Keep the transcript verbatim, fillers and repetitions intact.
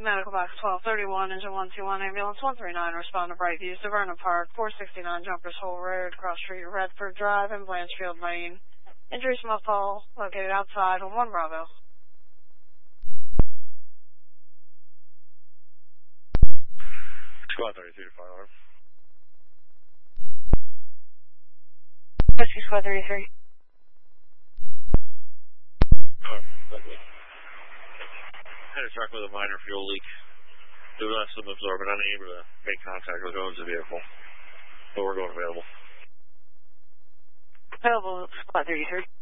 Medical box twelve thirty-one, engine one two one, ambulance one three nine, respond to Brightview, Severna Park, four sixty-nine Jumpers Hole Road, Cross Street, Redford Drive, and Blanchfield Lane. Injuries from a fall located outside on one Bravo. Squad thirty-three to fire alarm. Rescue Squad thirty-three. Alright, thank you. Had a truck with a minor fuel leak. There was some absorbent, unable to make contact with who owns the vehicle. But we're going available. Available, Squad thirty-three.